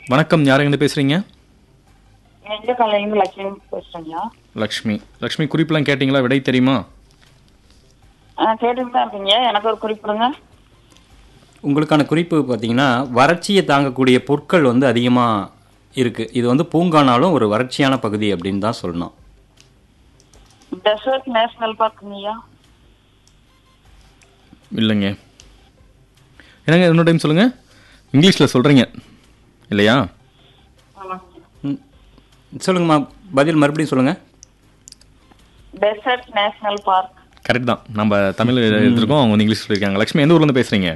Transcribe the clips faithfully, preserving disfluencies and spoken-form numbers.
வணக்கம், யாருங்க பேசுறீங்க? எந்த காலையில லட்சுமி பேசுறீங்க. லக்ஷ்மி. லக்ஷ்மி, குறிப்பெல்லாம் கேட்டீங்களா? விடை தெரியுமா? கேட்டுட்டு தான் இருக்கீங்க. எனக்கு ஒரு குறிப்பிடுங்க. உங்களுக்கான குறிப்பு பார்த்தீங்கன்னா, வறட்சியை தாங்கக்கூடிய பொருட்கள் வந்து அதிகமாக இருக்குது. இது வந்து பூங்கானாலும் ஒரு வறட்சியான பகுதி அப்படின்னு தான் சொல்லணும். Desert national பார்க்குங்கய்யா. இல்லைங்க. என்னங்க இன்னொரு டைம் சொல்லுங்க. இங்கிலீஷில் சொல்கிறீங்க இல்லையா? சொல்லுங்கம்மா, பதில் மறுபடியும் சொல்லுங்கள். Desert national park. கரெக்ட் தான். நம்ம தமிழ் எடுத்துருக்கோம், அவங்க வந்து இங்கிலீஷ் சொல்லியிருக்காங்க. லக்ஷ்மி, எந்த ஊர்லேருந்து பேசுகிறீங்க?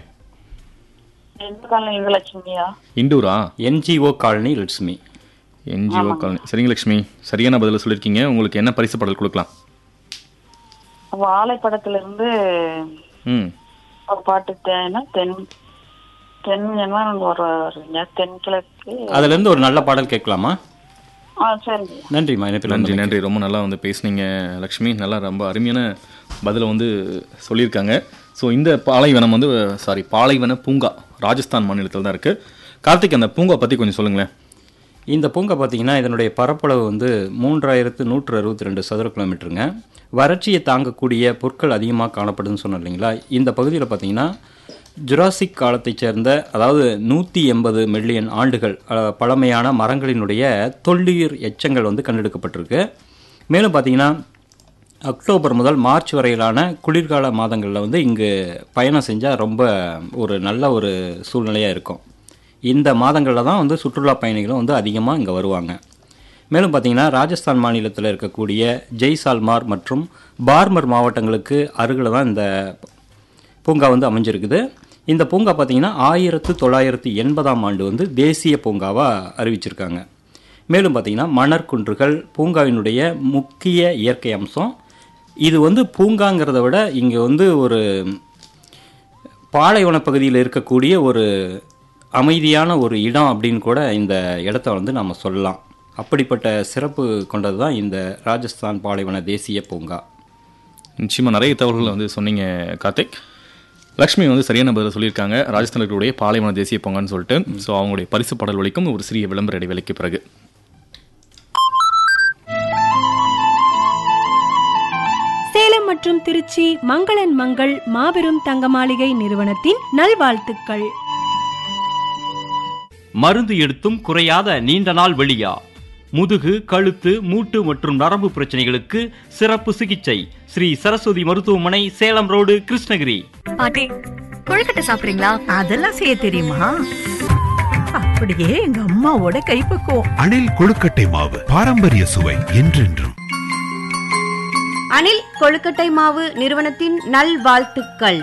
எந்த காலையில லட்சுமியா? இண்டூரா? NGO colony Lakshmi. NGO colony. சரிங்க லக்ஷ்மி, சரியான பதில் சொல்லியிருக்கீங்க. உங்களுக்கு என்ன பரிசு பாடல் கொடுக்கலாம்? வாழைப்படத்துல இருந்து ம் ஒரு பாட்டு தேனா தென் தென் என்ன வருங்க தென் கிழக்கு. அதுலேருந்து ஒரு நல்ல பாடல் கேட்கலாமா? ஆ சரிங்க. நன்றிம்மா. நன்றி நன்றி. ரொம்ப நல்லா வந்து பேசுனீங்க லக்ஷ்மி. நல்லா ரொம்ப அருமையான பதிலை வந்து சொல்லியிருக்காங்க. ஸோ இந்த பாலைவனம் வந்து சாரி பாலைவன பூங்கா ராஜஸ்தான் மாநிலத்தில் தான் இருக்குது. கார்த்திக், அந்த பூங்கா பற்றி கொஞ்சம் சொல்லுங்களேன். இந்த பூங்கா பார்த்திங்கன்னா, இதனுடைய பரப்பளவு வந்து மூன்றாயிரத்து நூற்று அறுபத்தி ரெண்டு சதுர கிலோமீட்டருங்க. வறட்சியை தாங்கக்கூடிய பொருட்கள் அதிகமாக காணப்படுதுன்னு சொன்னோம் இல்லைங்களா? இந்த பகுதியில் பார்த்திங்கன்னா ஜுராசிக் காலத்தைச் சேர்ந்த, அதாவது நூற்றி எண்பது மில்லியன் ஆண்டுகள் பழமையான மரங்களினுடைய தொல்லுயிர் எச்சங்கள் வந்து கண்டெடுக்கப்பட்டிருக்கு. மேலும் பார்த்திங்கன்னா அக்டோபர் முதல் மார்ச் வரையிலான குளிர்கால மாதங்களில் வந்து இங்கு பயணம் செஞ்சால் ரொம்ப ஒரு நல்ல ஒரு சூழ்நிலையாக இருக்கும். இந்த மாதங்களில் தான் வந்து சுற்றுலா பயணிகளும் வந்து அதிகமாக இங்கே வருவாங்க. மேலும் பார்த்திங்கன்னா ராஜஸ்தான் மாநிலத்தில் இருக்கக்கூடிய ஜெய்சால்மார் மற்றும் பார்மர் மாவட்டங்களுக்கு அருகில் தான் இந்த பூங்கா வந்து அமைஞ்சிருக்குது. இந்த பூங்கா பார்த்திங்கன்னா ஆயிரத்து தொள்ளாயிரத்தி எண்பதாம் ஆண்டு வந்து தேசிய பூங்காவாக அறிவிச்சிருக்காங்க. மேலும் பார்த்திங்கன்னா மணற்குன்றுகள் பூங்காவினுடைய முக்கிய இயற்கை அம்சம். இது வந்து பூங்காங்கிறத விட இங்கே வந்து ஒரு பாலைவன பகுதியில் இருக்கக்கூடிய ஒரு அமைதியான ஒரு இடம் அப்படின்னு கூட இந்த இடத்த வந்து நம்ம சொல்லலாம். அப்படிப்பட்ட சிறப்பு கொண்டது தான் இந்த ராஜஸ்தான் பாலைவன தேசிய பூங்கா. நிச்சயமாக நிறைய தகவல்களை வந்து சொன்னீங்க கார்த்திக். லக்ஷ்மி வந்து சரியான பதில் சொல்லியிருக்காங்க. ராஜஸ்தானுடைய பாலைவன தேசிய பூங்கான்னு சொல்லிட்டு. ஸோ அவங்களுடைய பரிசு பாடல் வரைக்கும் ஒரு சிறிய விளம்பர இடைவேளைக்கு பிறகு. சேலம் மற்றும் திருச்சி மங்களன் மங்கள் மாபெரும் தங்க மாளிகை நிறுவனத்தின் நல்வாழ்த்துக்கள். மருந்து எடுத்தும் குறையாத நீண்ட நாள் வெளியா, முதுகு, கழுத்து, மூட்டு மற்றும் நரம்பு பிரச்சனைகளுக்கு சிறப்பு சிகிச்சை ஸ்ரீ சரஸ்வதி மருத்துவமனை, சேலம் ரோடு, கிருஷ்ணகிரி. பாட்டி, கொழுக்கட்டை சாப்பிடுறீங்களா? அதெல்லாம் செய்ய தெரியுமா? அப்படியே எங்க அம்மாவோட கைப்பக்குவம். அணில் கொழுக்கட்டை மாவு, பாரம்பரிய சுவை என்றென்றும். அணில் கொழுக்கட்டை மாவு நிறுவனத்தின் நல்வாழ்த்துக்கள்.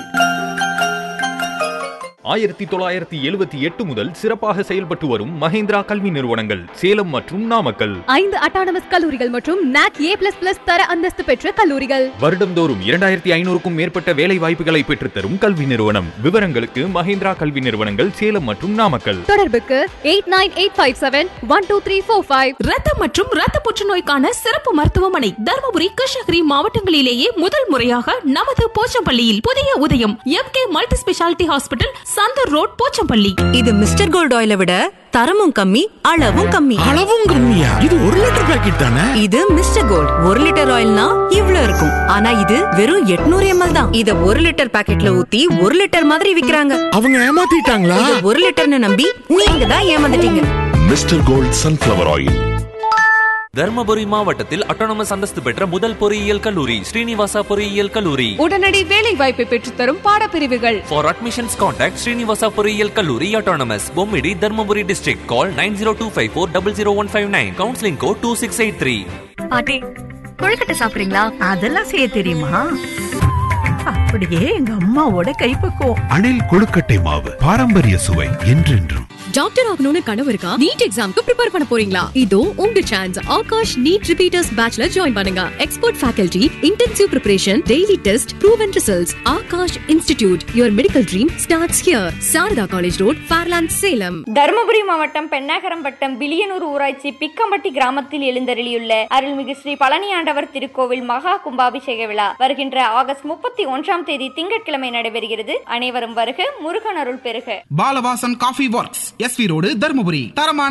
ஆயிரத்தி தொள்ளாயிரத்தி எழுபத்தி எட்டு முதல் சிறப்பாக செயல்பட்டு வரும் மஹேந்திரா கல்வி நிறுவனங்கள் சேலம் மற்றும் நாமக்கல். ஐந்து அட்டானமஸ் கல்லூரிகள் மற்றும் நாக் ஏ பிளஸ் பிளஸ் தர அந்தஸ்து பெற்ற கல்லூரிகள். வருடந்தோறும் இரண்டாயிரத்தி ஐநூறுக்கும் மேற்பட்ட வேலை வாய்ப்புகளை பெற்றுத்தரும் கல்வி நிறுவனம். விவரங்களுக்கு மஹேந்திரா கல்வி நிறுவனங்கள் சேலம் மற்றும் நாமக்கல். தொடர்புக்கு eight nine eight five seven one two three four five. ரத்தம் மற்றும் ரத்த புற்றுநோய்க்கான சிறப்பு மருத்துவமனை தர்மபுரி, கிருஷ்ணகிரி மாவட்டங்களிலேயே முதல் முறையாக நமது போச்சம்பள்ளியில் புதிய உதயம் M K multi speciality hospital, Santoor road, Pochampalli. இது மிஸ்டர் கோல்ட் ஆயிலை விட தரமும் கம்மி, அளவும் கம்மி. அளவும் கம்மியா? இது ஒரு லிட்டர் பாக்கெட் தானே? இது மிஸ்டர் கோல்ட். ஒரு லிட்டர் ஆயில்னா இவ்ளோ இருக்கும். ஆனா இது வெறும் எட்நூறு எம்எல் தான். இத ஒரு லிட்டர் பாக்கெட்ல ஊத்தி ஒரு லிட்டர் மாதிரி விக்கிறாங்க. அவங்க ஏமாத்திட்டாங்களா? இத ஒரு லிட்டர்னு நம்பி நீங்க தான் ஏமாந்துட்டீங்க. Mister gold sunflower oil. Dharmapuri மாவட்டத்தில் அட்டானமஸ் அந்தஸ்து பெற்ற முதல் பொறியியல் கல்லூரி ஸ்ரீனிவாசா பொறியியல் கல்லூரி. உடனடி வேலை வாய்ப்பை பெற்றுத்தரும் பாடப்பிரிவுகள். For admissions contact ஸ்ரீனிவாசா பொறியியல் கல்லூரி autonomous, Bommidi, Dharmapuri district. Call nine zero two five four zero zero one five nine. Counseling code two six eight three. பாட்டி, கொழுக்கட்டை சாப்பிடுறீங்களா? அதெல்லாம் செய்ய தெரியுமா? அப்படியே எங்க அம்மாவோட கைப்பக்குவம். அணில் கொழுக்கட்டை மாவு, பாரம்பரிய சுவை என்றென்றும். டாக்டர் ஆகணும்னு கனவு இருக்கா? நீட் எக்ஸாம்க்கு ப்ரிப்பேர் பண்ண போறீங்களா? இதோ உங்க chance. Akash NEET repeaters பேட்ச்ல join பண்ணுங்க. Expert faculty, intensive preparation, daily test, proven results. Akash institute, your medical dream starts here. Saradha college road, Fairland, Salem. Dharmapuri மாவட்டம் பெண்ணாகரம் வட்டம் பிலியனூர் ஊராட்சி பிக்கம்பட்டி கிராமத்தில் எழுந்தருளியுள்ள அருள்மிகு ஸ்ரீ பழனி ஆண்டவர் திருக்கோவில் மகா கும்பாபிஷேக விழா வருகின்ற ஆகஸ்ட் முப்பத்தி ஒன்றாம் தேதி திங்கட்கிழமை நடைபெறுகிறது. அனைவரும் வருக, முருகன் அருள் பெருக. Balavasan coffee works, SV road, Dharmapuri. தரமான